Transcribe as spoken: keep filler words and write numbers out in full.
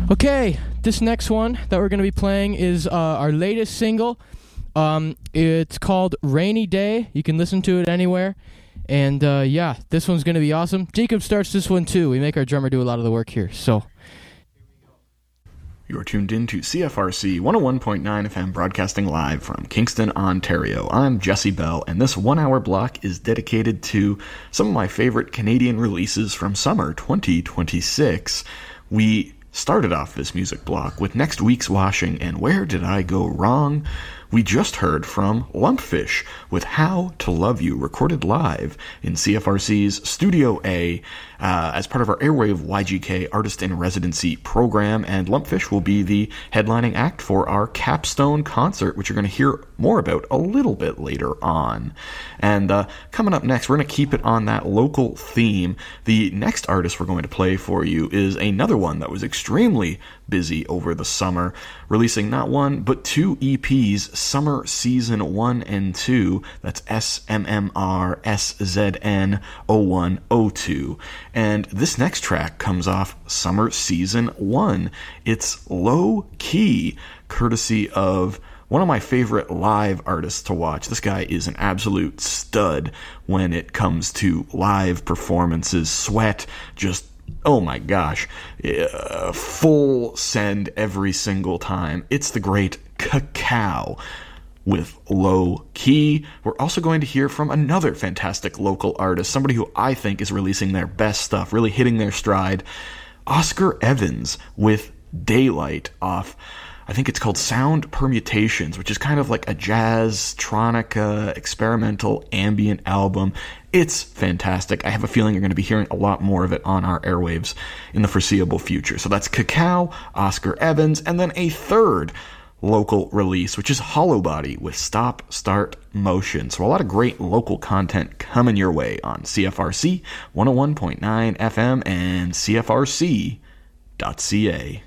Okay, this next one that we're going to be playing is uh, our latest single. Um, it's called Rainy Day. You can listen to it anywhere. And uh, yeah, this one's going to be awesome. Jacob starts this one too. We make our drummer do a lot of the work here. So you're tuned in to C F R C one oh one point nine F M, broadcasting live from Kingston, Ontario. I'm Jesse Bell, and this one-hour block is dedicated to some of my favorite Canadian releases from summer twenty twenty-six. We started off this music block with next week's Washing and Where Did I Go Wrong? We just heard from Lumpfish with How to Love You, recorded live in C F R C's Studio A uh, as part of our Airwave Y G K Artist in Residency program, and Lumpfish will be the headlining act for our capstone concert, which you're going to hear more about a little bit later on. And uh, coming up next, we're going to keep it on that local theme. The next artist we're going to play for you is another one that was extremely busy over the summer, releasing not one but two E Ps, Summer Season one and two. That's S M M R S Z N oh one oh two. And this next track comes off Summer Season one. It's Low Key, courtesy of one of my favorite live artists to watch. This guy is an absolute stud when it comes to live performances. Sweat, just, oh my gosh, uh, full send every single time. It's the great Cacao with Low Key. We're also going to hear from another fantastic local artist, somebody who I think is releasing their best stuff, really hitting their stride, Oscar Evans with Daylight off, I think it's called Sound Permutations, which is kind of like a jazz, tronica, experimental, ambient album. It's fantastic. I have a feeling you're going to be hearing a lot more of it on our airwaves in the foreseeable future. So that's Cacao, Oscar Evans, and then a third local release, which is Hollow Body with Stop, Start, Motion. So a lot of great local content coming your way on C F R C one oh one point nine F M and C F R C dot C A.